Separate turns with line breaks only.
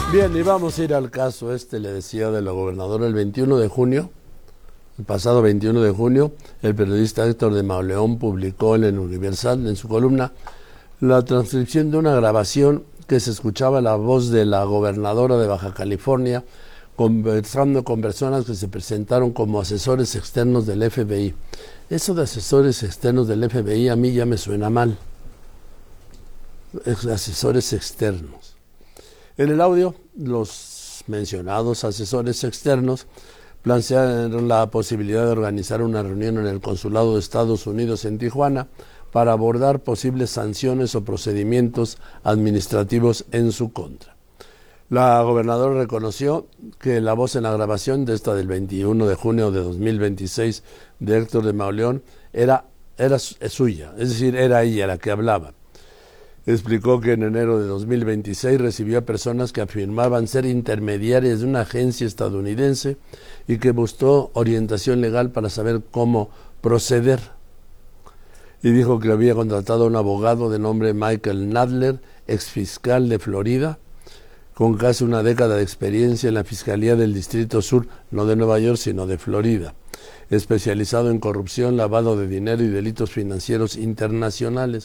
Bien, y vamos a ir al caso le decía, de la gobernadora. El 21 de junio, el pasado 21 de junio, el periodista Héctor de Mauleón publicó en el Universal, en su columna, la transcripción de una grabación que se escuchaba la voz de la gobernadora de Baja California conversando con personas que se presentaron como asesores externos del FBI. Eso de asesores externos del FBI a mí ya me suena mal. Asesores externos. En el audio, los mencionados asesores externos plantearon la posibilidad de organizar una reunión en el Consulado de Estados Unidos en Tijuana para abordar posibles sanciones o procedimientos administrativos en su contra. La gobernadora reconoció que la voz en la grabación de esta del 21 de junio de 2026 de Héctor de Mauleón era suya, es decir, era ella la que hablaba. Explicó que en enero de 2026 recibió a personas que afirmaban ser intermediarias de una agencia estadounidense y que buscó orientación legal para saber cómo proceder. Y dijo que había contratado a un abogado de nombre Michael Nadler, exfiscal de Florida, con casi una década de experiencia en la Fiscalía del Distrito Sur, no de Nueva York, sino de Florida, especializado en corrupción, lavado de dinero y delitos financieros internacionales.